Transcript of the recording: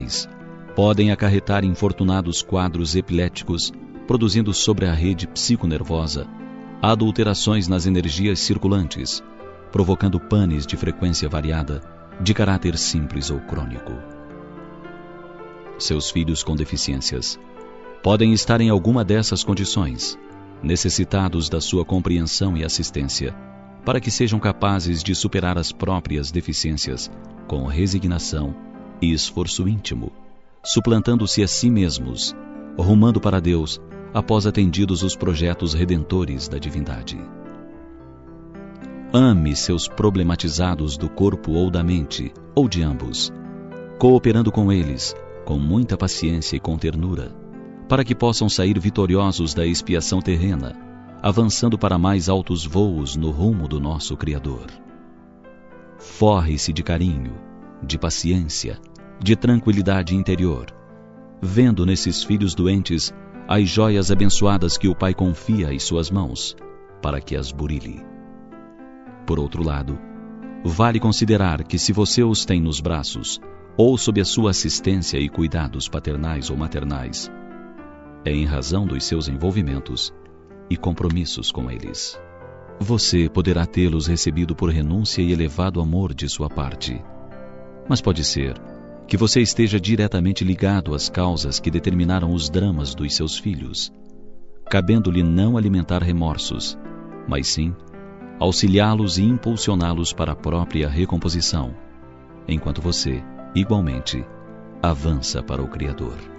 podem acarretar infortunados quadros epiléticos, produzindo sobre a rede psiconervosa adulterações nas energias circulantes, provocando panes de frequência variada, de caráter simples ou crônico. Seus filhos com deficiências podem estar em alguma dessas condições, necessitados da sua compreensão e assistência, para que sejam capazes de superar as próprias deficiências com resignação e esforço íntimo, suplantando-se a si mesmos, rumando para Deus após atendidos os projetos redentores da divindade. Ame seus problematizados do corpo ou da mente, ou de ambos, cooperando com eles, com muita paciência e com ternura, para que possam sair vitoriosos da expiação terrena, avançando para mais altos voos no rumo do nosso Criador. Forre-se de carinho, de paciência, de tranquilidade interior, vendo nesses filhos doentes as joias abençoadas que o Pai confia em suas mãos, para que as burile. Por outro lado, vale considerar que se você os tem nos braços, ou sob a sua assistência e cuidados paternais ou maternais, é em razão dos seus envolvimentos e compromissos com eles. Você poderá tê-los recebido por renúncia e elevado amor de sua parte. Mas pode ser que você esteja diretamente ligado às causas que determinaram os dramas dos seus filhos, cabendo-lhe não alimentar remorsos, mas sim auxiliá-los e impulsioná-los para a própria recomposição, enquanto você, igualmente, avança para o Criador.